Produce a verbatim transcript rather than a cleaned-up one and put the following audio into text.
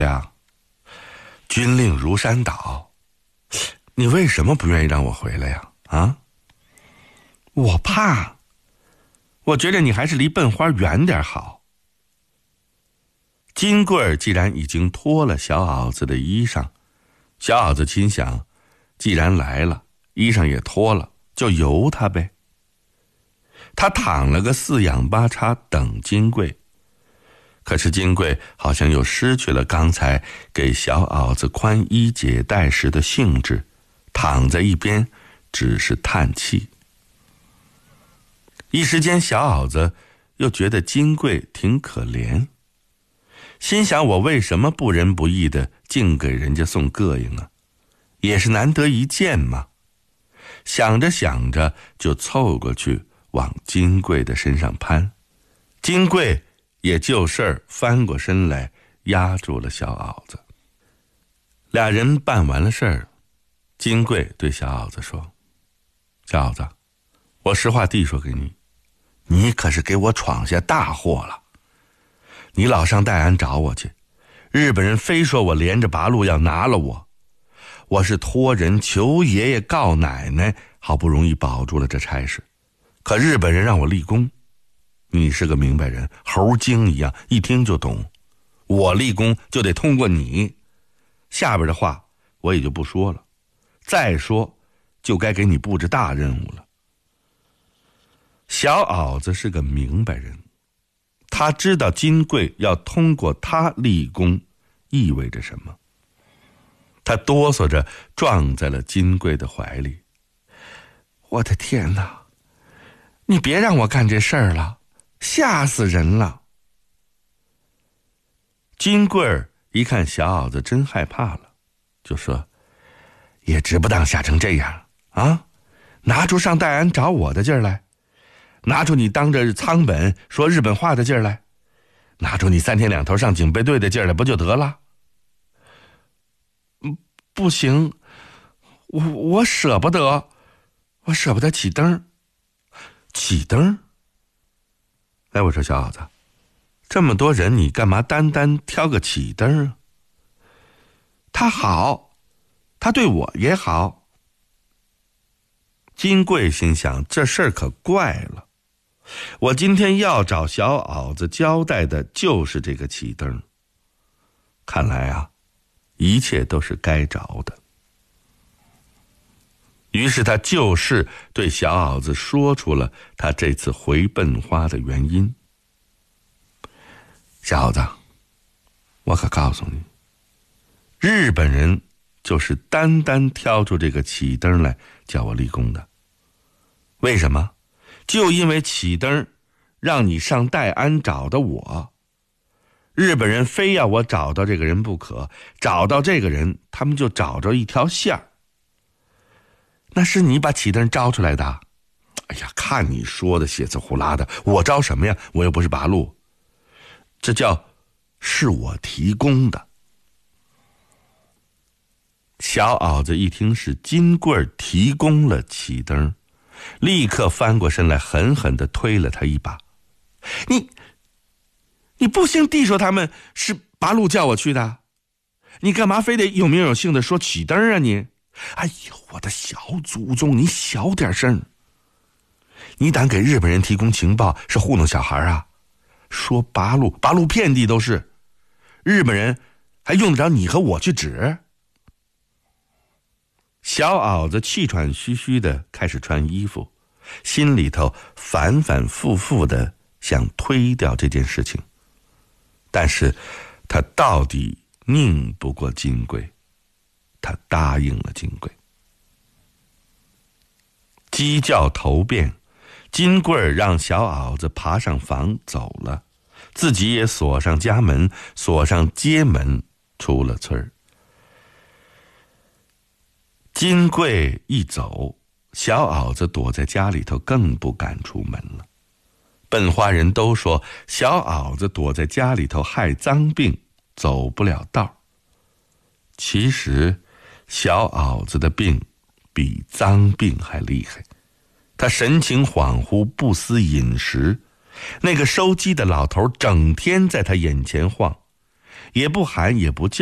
呀，军令如山倒，你为什么不愿意让我回来呀？啊？我怕，我觉得你还是离笨花远点好。金贵儿既然已经脱了小袄子的衣裳，小袄子心想，既然来了，衣裳也脱了，就由他呗。他躺了个四仰八叉等金贵，可是金贵好像又失去了刚才给小袄子宽衣解带时的兴致，躺在一边只是叹气。一时间小袄子又觉得金贵挺可怜，心想我为什么不仁不义的净给人家送膈应啊？也是难得一见嘛。想着想着就凑过去往金贵的身上攀，金贵也就事儿翻过身来压住了小袄子。俩人办完了事儿，金贵对小袄子说，小袄子，我实话地说给你，你可是给我闯下大祸了。你老上戴安找我去，日本人非说我连着八路要拿了我，我是托人求爷爷告奶奶，好不容易保住了这差事，可日本人让我立功。你是个明白人，猴精一样，一听就懂，我立功就得通过你。下边的话我也就不说了，再说就该给你布置大任务了。小袄子是个明白人，他知道金贵要通过他立功意味着什么。他哆嗦着撞在了金贵的怀里。我的天哪，你别让我干这事儿了，吓死人了。金贵儿一看小袄子真害怕了，就说，也值不当吓成这样啊！拿出上戴安找我的劲儿来，拿出你当着仓本说日本话的劲儿来，拿出你三天两头上警备队的劲儿来，不就得了？不行，我我舍不得，我舍不得起灯。起灯？哎，我说小袄子，这么多人，你干嘛单单挑个起灯啊？他好，他对我也好。金贵心想，这事儿可怪了，我今天要找小袄子交代的就是这个起灯。看来啊，一切都是该着的。于是他就是对小袄子说出了他这次回笨花的原因。小袄子，我可告诉你，日本人就是单单挑出这个起灯来叫我立功的。为什么？就因为起灯让你上戴安找的我，日本人非要我找到这个人不可，找到这个人他们就找着一条线儿。那是你把起灯招出来的？哎呀，看你说的血字呼啦的，我招什么呀？我又不是八路，这叫是我提供的。小袄子一听是金贵提供了起灯，立刻翻过身来狠狠地推了他一把。你你不兴地说他们是八路叫我去的，你干嘛非得有名有姓的说起灯啊你？哎呦，我的小祖宗，你小点声！你胆给日本人提供情报是糊弄小孩啊？说八路，八路遍地都是，日本人还用得着你和我去指？小袄子气喘吁吁的开始穿衣服，心里头反反复复的想推掉这件事情，但是他到底拧不过金贵，他答应了金贵。鸡叫头遍，金贵儿让小袄子爬上房走了，自己也锁上家门，锁上街门，出了村儿。金贵一走，小袄子躲在家里头更不敢出门了。笨花人都说小袄子躲在家里头害脏病，走不了道。其实小袄子的病比脏病还厉害，他神情恍惚，不思饮食，那个收鸡的老头整天在他眼前晃， 也不喊也不叫。